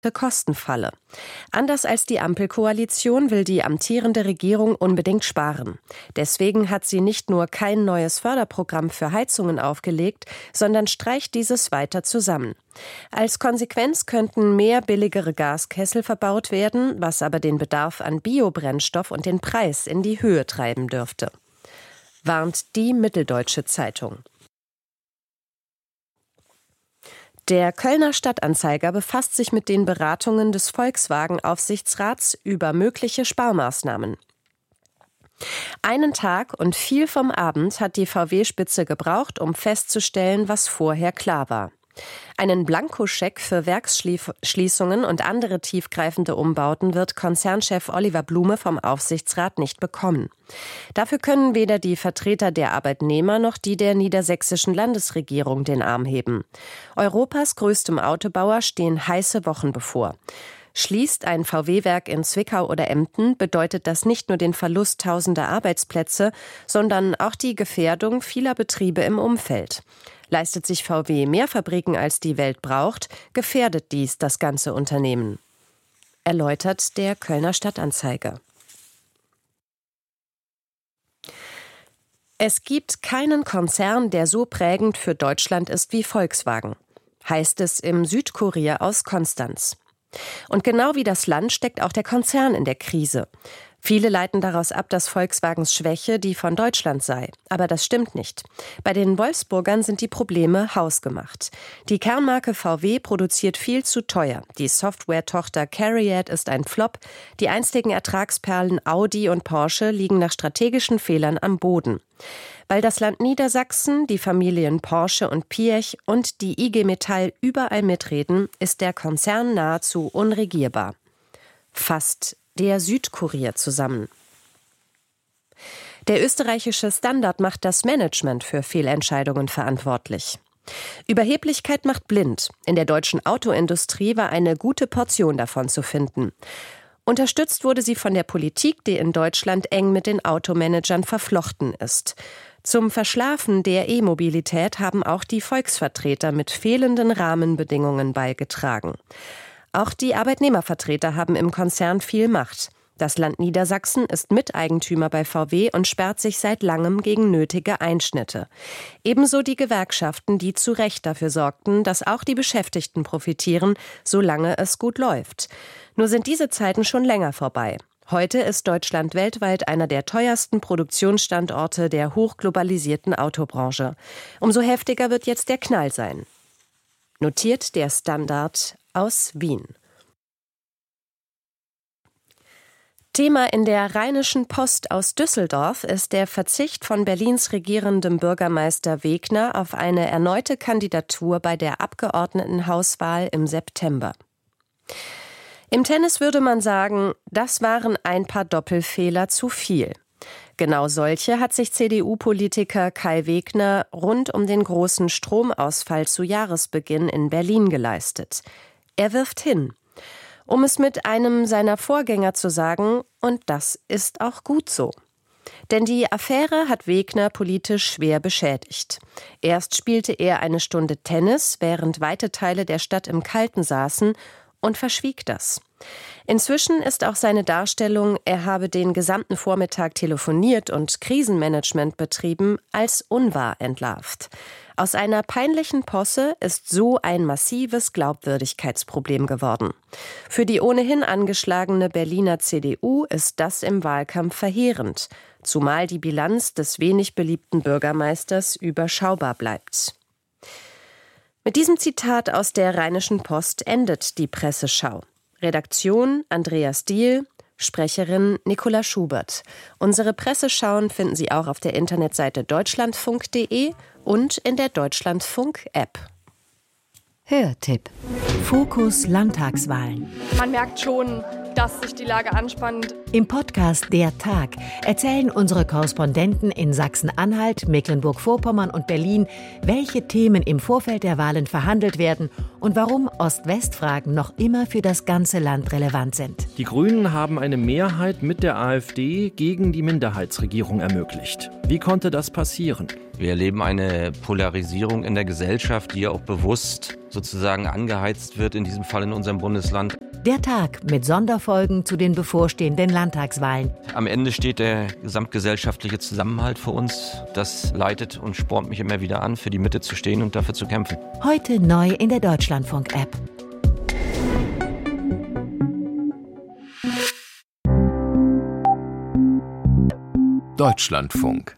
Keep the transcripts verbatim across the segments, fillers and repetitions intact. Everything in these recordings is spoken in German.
Kosten falle. Anders als die Ampelkoalition will die amtierende Regierung unbedingt sparen. Deswegen hat sie nicht nur kein neues Förderprogramm für Heizungen aufgelegt, sondern streicht dieses weiter zusammen. Als Konsequenz könnten mehr billigere Gaskessel verbaut werden, was aber den Bedarf an Biobrennstoff und den Preis in die Höhe treiben dürfte. Warnt die Mitteldeutsche Zeitung. Der Kölner Stadtanzeiger befasst sich mit den Beratungen des Volkswagen-Aufsichtsrats über mögliche Sparmaßnahmen. Einen Tag und viel vom Abend hat die V W-Spitze gebraucht, um festzustellen, was vorher klar war. Einen Blankoscheck für Werksschließungen und andere tiefgreifende Umbauten wird Konzernchef Oliver Blume vom Aufsichtsrat nicht bekommen. Dafür können weder die Vertreter der Arbeitnehmer noch die der niedersächsischen Landesregierung den Arm heben. Europas größtem Autobauer stehen heiße Wochen bevor. Schließt ein V W-Werk in Zwickau oder Emden, bedeutet das nicht nur den Verlust tausender Arbeitsplätze, sondern auch die Gefährdung vieler Betriebe im Umfeld. Leistet sich V W mehr Fabriken, als die Welt braucht, gefährdet dies das ganze Unternehmen. Erläutert der Kölner Stadtanzeiger. Es gibt keinen Konzern, der so prägend für Deutschland ist wie Volkswagen, heißt es im Südkurier aus Konstanz. Und genau wie das Land steckt auch der Konzern in der Krise. Viele leiten daraus ab, dass Volkswagens Schwäche die von Deutschland sei. Aber das stimmt nicht. Bei den Wolfsburgern sind die Probleme hausgemacht. Die Kernmarke V W produziert viel zu teuer. Die Software-Tochter CARIAD ist ein Flop. Die einstigen Ertragsperlen Audi und Porsche liegen nach strategischen Fehlern am Boden. Weil das Land Niedersachsen, die Familien Porsche und Piech und die I G Metall überall mitreden, ist der Konzern nahezu unregierbar. Fasst der Südkurier zusammen. Der österreichische Standard macht das Management für Fehlentscheidungen verantwortlich. Überheblichkeit macht blind. In der deutschen Autoindustrie war eine gute Portion davon zu finden. Unterstützt wurde sie von der Politik, die in Deutschland eng mit den Automanagern verflochten ist. Zum Verschlafen der E-Mobilität haben auch die Volksvertreter mit fehlenden Rahmenbedingungen beigetragen. Auch die Arbeitnehmervertreter haben im Konzern viel Macht. Das Land Niedersachsen ist Miteigentümer bei V W und sperrt sich seit langem gegen nötige Einschnitte. Ebenso die Gewerkschaften, die zu Recht dafür sorgten, dass auch die Beschäftigten profitieren, solange es gut läuft. Nur sind diese Zeiten schon länger vorbei. Heute ist Deutschland weltweit einer der teuersten Produktionsstandorte der hochglobalisierten Autobranche. Umso heftiger wird jetzt der Knall sein. Notiert der Standard aus Wien. Thema in der Rheinischen Post aus Düsseldorf ist der Verzicht von Berlins regierendem Bürgermeister Wegner auf eine erneute Kandidatur bei der Abgeordnetenhauswahl im September. Im Tennis würde man sagen, das waren ein paar Doppelfehler zu viel. Genau solche hat sich C D U-Politiker Kai Wegner rund um den großen Stromausfall zu Jahresbeginn in Berlin geleistet. Er wirft hin. Um es mit einem seiner Vorgänger zu sagen, und das ist auch gut so. Denn die Affäre hat Wegner politisch schwer beschädigt. Erst spielte er eine Stunde Tennis, während weite Teile der Stadt im Kalten saßen, und verschwieg das. Inzwischen ist auch seine Darstellung, er habe den gesamten Vormittag telefoniert und Krisenmanagement betrieben, als unwahr entlarvt. Aus einer peinlichen Posse ist so ein massives Glaubwürdigkeitsproblem geworden. Für die ohnehin angeschlagene Berliner C D U ist das im Wahlkampf verheerend, zumal die Bilanz des wenig beliebten Bürgermeisters überschaubar bleibt. Mit diesem Zitat aus der Rheinischen Post endet die Presseschau. Redaktion Andreas Diehl, Sprecherin Nicola Schubert. Unsere Presseschauen finden Sie auch auf der Internetseite deutschlandfunk punkt de und in der Deutschlandfunk-App. Hörtipp. Fokus Landtagswahlen. Man merkt schon, dass sich die Lage anspannt. Im Podcast Der Tag erzählen unsere Korrespondenten in Sachsen-Anhalt, Mecklenburg-Vorpommern und Berlin, welche Themen im Vorfeld der Wahlen verhandelt werden und warum Ost-West-Fragen noch immer für das ganze Land relevant sind. Die Grünen haben eine Mehrheit mit der AfD gegen die Minderheitsregierung ermöglicht. Wie konnte das passieren? Wir erleben eine Polarisierung in der Gesellschaft, die ja auch bewusst sozusagen angeheizt wird, in diesem Fall in unserem Bundesland. Der Tag mit Sonderfolgen zu den bevorstehenden Landtagswahlen. Am Ende steht der gesamtgesellschaftliche Zusammenhalt für uns. Das leitet und spornt mich immer wieder an, für die Mitte zu stehen und dafür zu kämpfen. Heute neu in der Deutschlandfunk-App. Deutschlandfunk.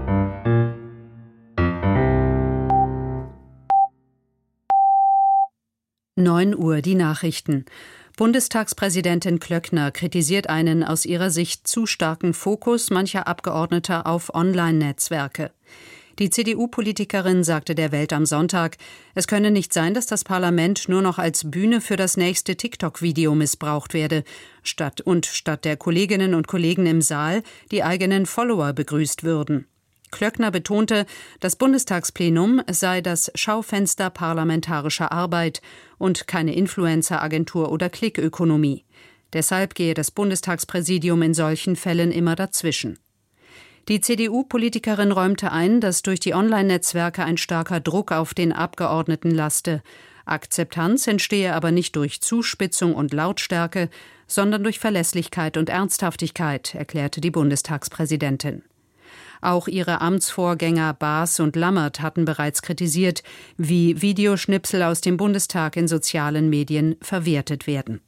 neun Uhr die Nachrichten. Bundestagspräsidentin Klöckner kritisiert einen aus ihrer Sicht zu starken Fokus mancher Abgeordneter auf Online-Netzwerke. Die C D U-Politikerin sagte der Welt am Sonntag, es könne nicht sein, dass das Parlament nur noch als Bühne für das nächste TikTok-Video missbraucht werde, statt und statt der Kolleginnen und Kollegen im Saal die eigenen Follower begrüßt würden. Klöckner betonte, das Bundestagsplenum sei das Schaufenster parlamentarischer Arbeit und keine Influencer-Agentur oder Klickökonomie. Deshalb gehe das Bundestagspräsidium in solchen Fällen immer dazwischen. Die C D U-Politikerin räumte ein, dass durch die Online-Netzwerke ein starker Druck auf den Abgeordneten laste. Akzeptanz entstehe aber nicht durch Zuspitzung und Lautstärke, sondern durch Verlässlichkeit und Ernsthaftigkeit, erklärte die Bundestagspräsidentin. Auch ihre Amtsvorgänger Baas und Lammert hatten bereits kritisiert, wie Videoschnipsel aus dem Bundestag in sozialen Medien verwertet werden.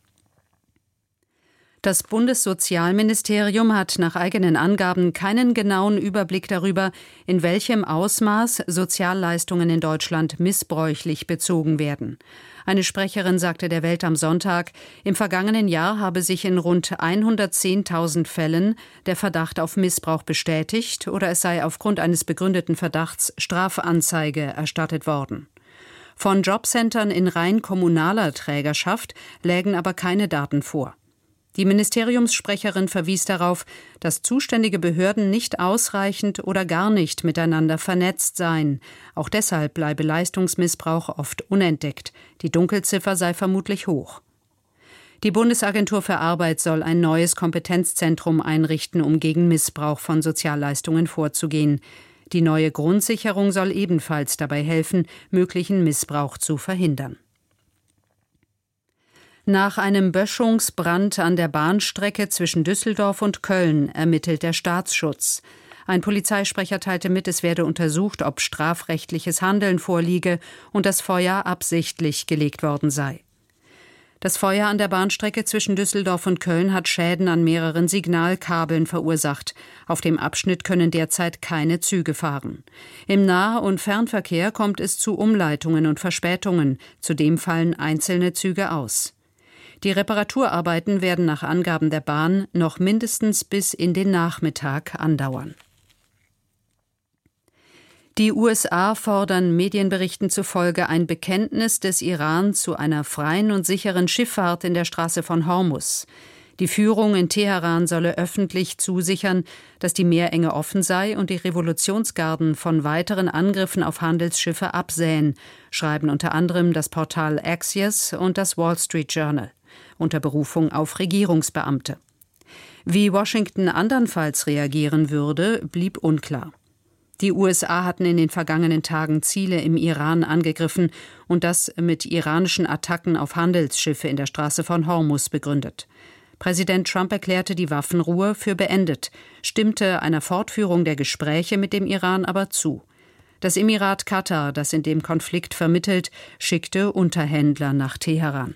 Das Bundessozialministerium hat nach eigenen Angaben keinen genauen Überblick darüber, in welchem Ausmaß Sozialleistungen in Deutschland missbräuchlich bezogen werden. Eine Sprecherin sagte der Welt am Sonntag, im vergangenen Jahr habe sich in rund hundertzehntausend Fällen der Verdacht auf Missbrauch bestätigt oder es sei aufgrund eines begründeten Verdachts Strafanzeige erstattet worden. Von Jobcentern in rein kommunaler Trägerschaft lägen aber keine Daten vor. Die Ministeriumssprecherin verwies darauf, dass zuständige Behörden nicht ausreichend oder gar nicht miteinander vernetzt seien. Auch deshalb bleibe Leistungsmissbrauch oft unentdeckt. Die Dunkelziffer sei vermutlich hoch. Die Bundesagentur für Arbeit soll ein neues Kompetenzzentrum einrichten, um gegen Missbrauch von Sozialleistungen vorzugehen. Die neue Grundsicherung soll ebenfalls dabei helfen, möglichen Missbrauch zu verhindern. Nach einem Böschungsbrand an der Bahnstrecke zwischen Düsseldorf und Köln ermittelt der Staatsschutz. Ein Polizeisprecher teilte mit, es werde untersucht, ob strafrechtliches Handeln vorliege und das Feuer absichtlich gelegt worden sei. Das Feuer an der Bahnstrecke zwischen Düsseldorf und Köln hat Schäden an mehreren Signalkabeln verursacht. Auf dem Abschnitt können derzeit keine Züge fahren. Im Nah- und Fernverkehr kommt es zu Umleitungen und Verspätungen. Zudem fallen einzelne Züge aus. Die Reparaturarbeiten werden nach Angaben der Bahn noch mindestens bis in den Nachmittag andauern. Die U S A fordern Medienberichten zufolge ein Bekenntnis des Iran zu einer freien und sicheren Schifffahrt in der Straße von Hormuz. Die Führung in Teheran solle öffentlich zusichern, dass die Meerenge offen sei und die Revolutionsgarden von weiteren Angriffen auf Handelsschiffe absähen, schreiben unter anderem das Portal Axios und das Wall Street Journal. Unter Berufung auf Regierungsbeamte. Wie Washington andernfalls reagieren würde, blieb unklar. Die U S A hatten in den vergangenen Tagen Ziele im Iran angegriffen und das mit iranischen Attacken auf Handelsschiffe in der Straße von Hormuz begründet. Präsident Trump erklärte die Waffenruhe für beendet, stimmte einer Fortführung der Gespräche mit dem Iran aber zu. Das Emirat Katar, das in dem Konflikt vermittelt, schickte Unterhändler nach Teheran.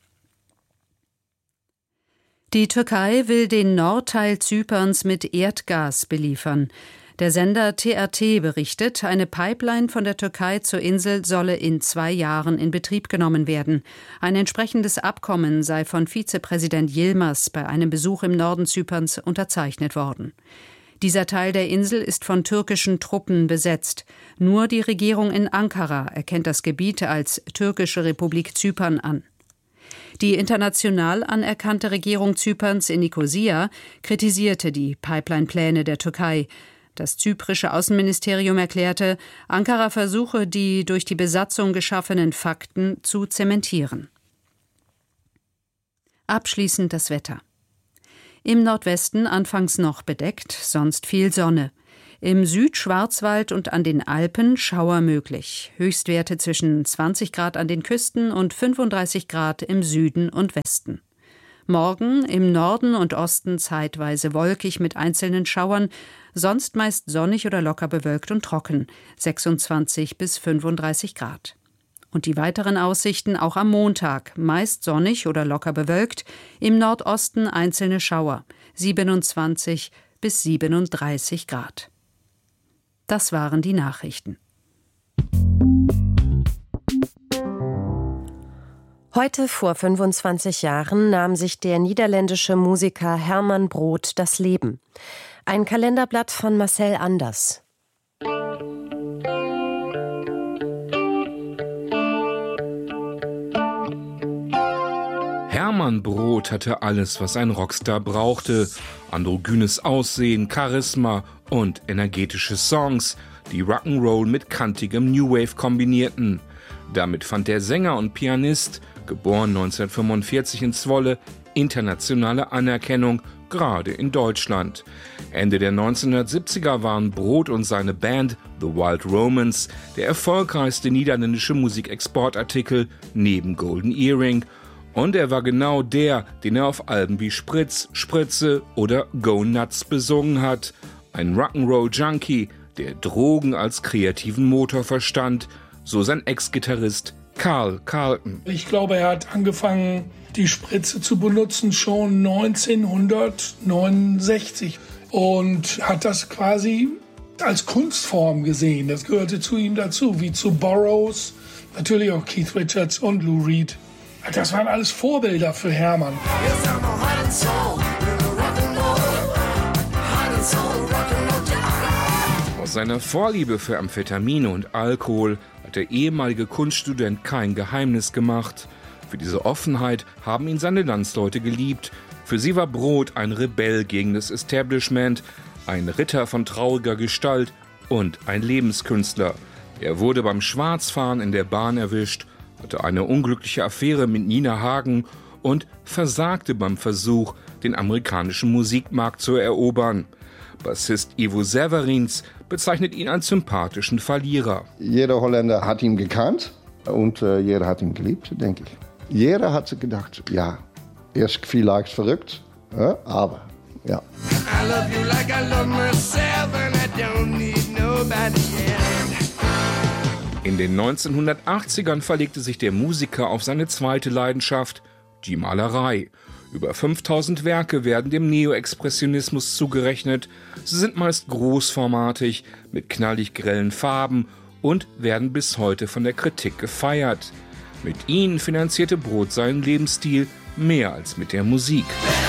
Die Türkei will den Nordteil Zyperns mit Erdgas beliefern. Der Sender T R T berichtet, eine Pipeline von der Türkei zur Insel solle in zwei Jahren in Betrieb genommen werden. Ein entsprechendes Abkommen sei von Vizepräsident Yilmaz bei einem Besuch im Norden Zyperns unterzeichnet worden. Dieser Teil der Insel ist von türkischen Truppen besetzt. Nur die Regierung in Ankara erkennt das Gebiet als türkische Republik Zypern an. Die international anerkannte Regierung Zyperns in Nikosia kritisierte die Pipeline-Pläne der Türkei. Das zyprische Außenministerium erklärte, Ankara versuche, die durch die Besatzung geschaffenen Fakten zu zementieren. Abschließend das Wetter. Im Nordwesten anfangs noch bedeckt, sonst viel Sonne. Im Südschwarzwald und an den Alpen Schauer möglich. Höchstwerte zwischen zwanzig Grad an den Küsten und fünfunddreißig Grad im Süden und Westen. Morgen im Norden und Osten zeitweise wolkig mit einzelnen Schauern, sonst meist sonnig oder locker bewölkt und trocken, sechsundzwanzig bis fünfunddreißig Grad. Und die weiteren Aussichten auch am Montag, meist sonnig oder locker bewölkt, im Nordosten einzelne Schauer, siebenundzwanzig bis siebenunddreißig Grad. Das waren die Nachrichten. Heute vor fünfundzwanzig Jahren nahm sich der niederländische Musiker Herman Brood das Leben. Ein Kalenderblatt von Marcel Anders. Herman Brood hatte alles, was ein Rockstar brauchte. Androgynes Aussehen, Charisma und energetische Songs, die Rock'n'Roll mit kantigem New Wave kombinierten. Damit fand der Sänger und Pianist, geboren neunzehnhundertfünfundvierzig in Zwolle, internationale Anerkennung, gerade in Deutschland. Ende der neunzehnhundertsiebziger waren Brood und seine Band The Wild Romans der erfolgreichste niederländische Musikexportartikel neben Golden Earring. Und er war genau der, den er auf Alben wie Spritz, Spritze oder Go Nuts besungen hat. Ein Rock'n'Roll-Junkie, der Drogen als kreativen Motor verstand, so sein Ex-Gitarrist Carl Carlton. Ich glaube, er hat angefangen, die Spritze zu benutzen schon neunzehnhundertneunundsechzig und hat das quasi als Kunstform gesehen. Das gehörte zu ihm dazu, wie zu Burroughs, natürlich auch Keith Richards und Lou Reed. Das waren alles Vorbilder für Herman. Aus seiner Vorliebe für Amphetamine und Alkohol hat der ehemalige Kunststudent kein Geheimnis gemacht. Für diese Offenheit haben ihn seine Landsleute geliebt. Für sie war Brood ein Rebell gegen das Establishment, ein Ritter von trauriger Gestalt und ein Lebenskünstler. Er wurde beim Schwarzfahren in der Bahn erwischt, hatte eine unglückliche Affäre mit Nina Hagen und versagte beim Versuch, den amerikanischen Musikmarkt zu erobern. Bassist Ivo Severins bezeichnet ihn als sympathischen Verlierer. Jeder Holländer hat ihn gekannt und äh, jeder hat ihn geliebt, denke ich. Jeder hat gedacht, ja, er ist vielleicht verrückt, ja, aber ja. I love you like I love myself and I don't need nobody else. In den neunzehnhundertachtzigern verlegte sich der Musiker auf seine zweite Leidenschaft, die Malerei. Über fünftausend Werke werden dem Neo-Expressionismus zugerechnet. Sie sind meist großformatig, mit knallig grellen Farben und werden bis heute von der Kritik gefeiert. Mit ihnen finanzierte Brood seinen Lebensstil mehr als mit der Musik.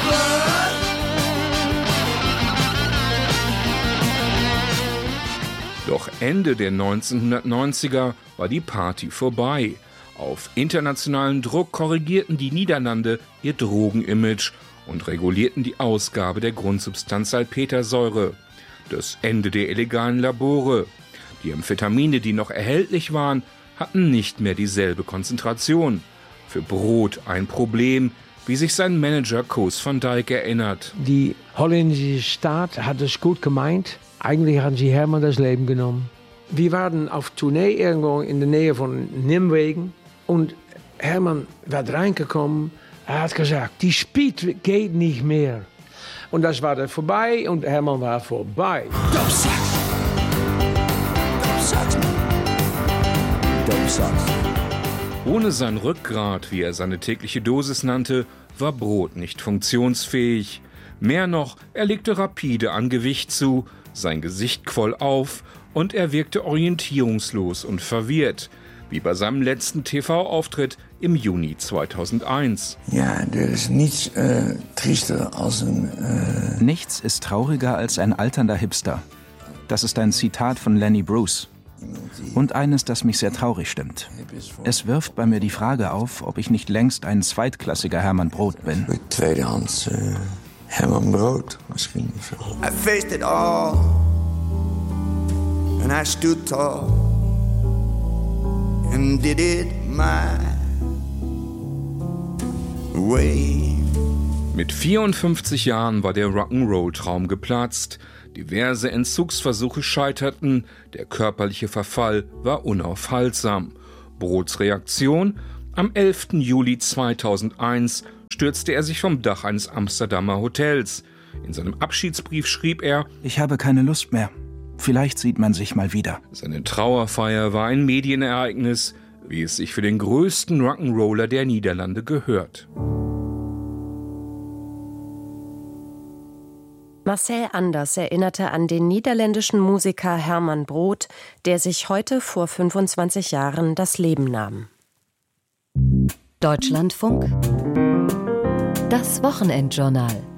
Doch Ende der neunzehnhundertneunziger war die Party vorbei. Auf internationalen Druck korrigierten die Niederlande ihr Drogenimage und regulierten die Ausgabe der Grundsubstanz Salpetersäure. Das Ende der illegalen Labore. Die Amphetamine, die noch erhältlich waren, hatten nicht mehr dieselbe Konzentration. Für Brood ein Problem, wie sich sein Manager Koos van Dijk erinnert. Die holländische Staat hat es gut gemeint. Eigentlich haben sie Herman das Leben genommen. Wir waren auf Tournee irgendwo in der Nähe von Nimwegen und Herman war reingekommen. Er hat gesagt, die Speed geht nicht mehr. Und das war dann vorbei und Herman war vorbei. Dope sucks. Dope sucks. Dope sucks. Ohne sein Rückgrat, wie er seine tägliche Dosis nannte, war Brood nicht funktionsfähig. Mehr noch, er legte rapide an Gewicht zu, sein Gesicht quoll auf und er wirkte orientierungslos und verwirrt, wie bei seinem letzten T V-Auftritt im Juni zweitausendeins. Ja, er ist nichts äh, triester als ein... Äh Nichts ist trauriger als ein alternder Hipster. Das ist ein Zitat von Lenny Bruce. Und eines, das mich sehr traurig stimmt. Es wirft bei mir die Frage auf, ob ich nicht längst ein zweitklassiger Herman Brood bin. Tweedehands äh, Herman Brood, misschien. I faced it all and I stood tall and did it my way. Mit vierundfünfzig Jahren war der Rock'n'Roll-Traum geplatzt. Diverse Entzugsversuche scheiterten, der körperliche Verfall war unaufhaltsam. Brods Reaktion? Am elften Juli zweitausendeins stürzte er sich vom Dach eines Amsterdamer Hotels. In seinem Abschiedsbrief schrieb er: Ich habe keine Lust mehr. Vielleicht sieht man sich mal wieder. Seine Trauerfeier war ein Medienereignis, wie es sich für den größten Rock'n'Roller der Niederlande gehört. Marcel Anders erinnerte an den niederländischen Musiker Herman Brood, der sich heute vor fünfundzwanzig Jahren das Leben nahm. Deutschlandfunk, das Wochenendjournal.